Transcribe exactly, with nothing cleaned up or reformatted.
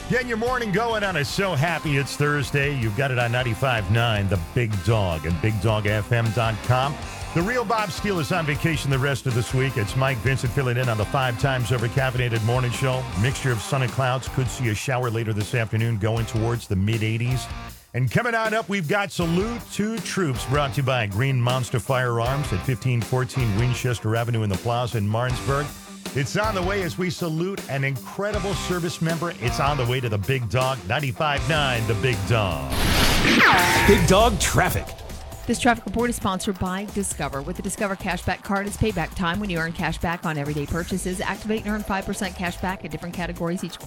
Getting your morning going on a So Happy It's Thursday. You've got it on ninety-five point nine, The Big Dog, and big dog f m dot com. The real Bob Steele is on vacation the rest of this week. It's Mike Vincent filling in on the five times over caffeinated morning show. Mixture of sun and clouds. Could see a shower later this afternoon going towards the mid eighties. And coming on up, we've got Salute to Troops, brought to you by Green Monster Firearms at fifteen fourteen Winchester Avenue in the Plaza in Martinsburg. It's on the way as we salute an incredible service member. It's on the way to the Big Dog, ninety-five point nine, The Big Dog. Big Dog Traffic. This traffic report is sponsored by Discover. With the Discover Cashback Card, it's payback time when you earn cash back on everyday purchases. Activate and earn five percent cash back in different categories each